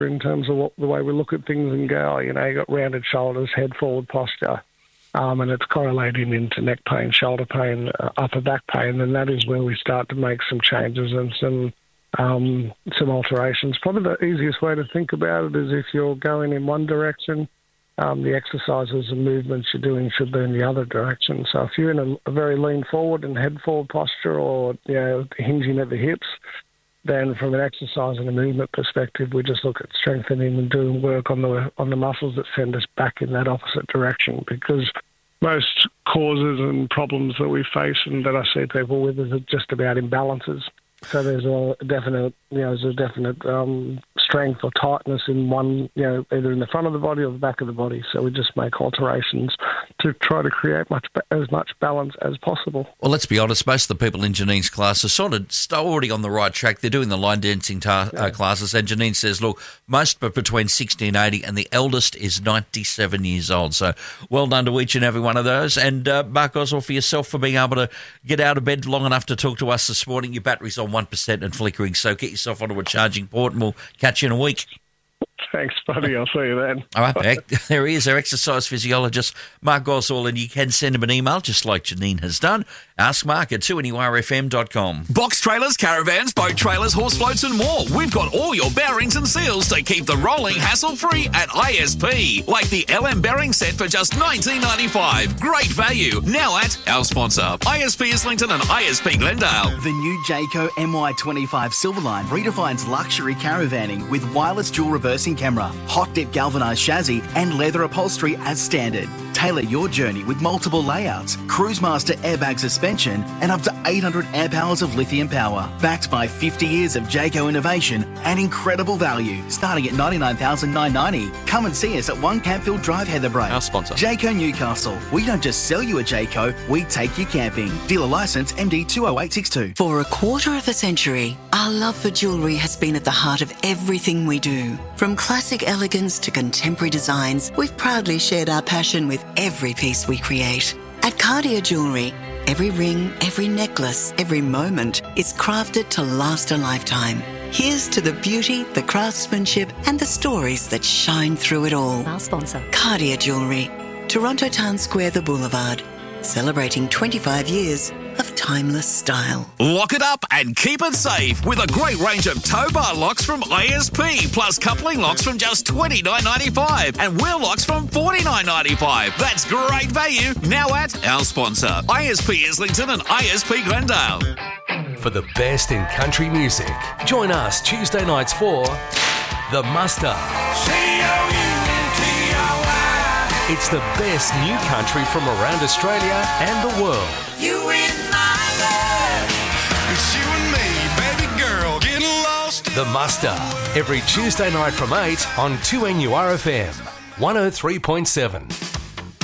in terms of the way we look at things and go, you got rounded shoulders, head forward posture, and it's correlating into neck pain, shoulder pain, upper back pain, and that is where we start to make some changes and some alterations. Probably the easiest way to think about it is if you're going in one direction, the exercises and movements you're doing should be in the other direction. So if you're in a very lean forward and head forward posture, or hinging at the hips, then from an exercise and a movement perspective, we just look at strengthening and doing work on the muscles that send us back in that opposite direction. Because most causes and problems that we face and that I see people with is just about imbalances. So there's a definite, strength or tightness in one, either in the front of the body or the back of the body. So we just make alterations to try to create as much balance as possible. Well, let's be honest, most of the people in Janine's class are sort of already on the right track. They're doing the line dancing classes, and Janine says, look, most are between 60 and 80, and the eldest is 97 years old. So well done to each and every one of those. And Mark Oswald, for yourself, for being able to get out of bed long enough to talk to us this morning. Your battery's on 1% and flickering, so get yourself onto a charging port and we'll catch you in a week. Thanks, buddy. I'll see you then. All right, there he is, our exercise physiologist, Mark Oswald, and you can send him an email, just like Janine has done. Ask Mark at 2NURFM.com. Box trailers, caravans, boat trailers, horse floats and more. We've got all your bearings and seals to keep the rolling hassle-free at ISP. Like the LM bearing set for just $19.95. Great value. Now at our sponsor, ISP Islington and ISP Glendale. The new Jayco MY25 Silverline redefines luxury caravanning with wireless dual reversing camera, hot dip galvanised chassis and leather upholstery as standard. Tailor your journey with multiple layouts, Cruisemaster airbag suspension and up to 800 amp hours of lithium power. Backed by 50 years of Jayco innovation and incredible value, starting at $99,990. Come and see us at 1 Campfield Drive, Heatherbrae. Our sponsor. Jayco Newcastle. We don't just sell you a Jayco, we take you camping. Dealer licence MD 20862. For a quarter of a century, our love for jewellery has been at the heart of everything we do. From classic elegance to contemporary designs, we've proudly shared our passion with every piece we create. At Cartier Jewellery, every ring, every necklace, every moment is crafted to last a lifetime. Here's to the beauty, the craftsmanship, and the stories that shine through it all. Our sponsor. Cartier Jewellery, Toronto Town Square, the Boulevard, celebrating 25 years of timeless style. Lock it up and keep it safe with a great range of tow bar locks from ISP, plus coupling locks from just $29.95 and wheel locks from $49.95. That's great value now at our sponsor, ISP Islington and ISP Glendale. For the best in country music, join us Tuesday nights for The Muster. It's the best new country from around Australia and the world. You in my life. It's you and me, baby girl, getting lost. The Muster, every Tuesday night from 8 on 2NURFM 103.7.